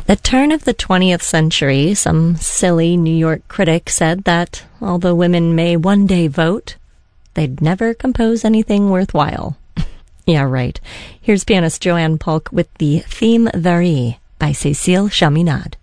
the turn of the 20th century, some silly New York critic said that although women may one day vote, they'd never compose anything worthwhile. Yeah, right. Here's pianist Joanne Polk with the Theme Varie by Cécile Chaminade.